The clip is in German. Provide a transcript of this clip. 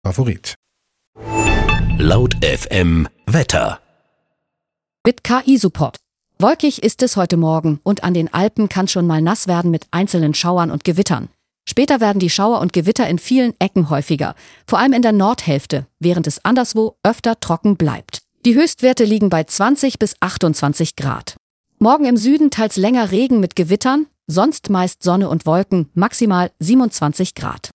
Favorit. Laut FM Wetter. Mit KI-Support. Wolkig ist es heute Morgen und an den Alpen kann schon mal nass werden mit einzelnen Schauern und Gewittern. Später werden die Schauer und Gewitter in vielen Ecken häufiger, vor allem in der Nordhälfte, während es anderswo öfter trocken bleibt. Die Höchstwerte liegen bei 20 bis 28 Grad. Morgen im Süden teils länger Regen mit Gewittern, sonst meist Sonne und Wolken, maximal 27 Grad.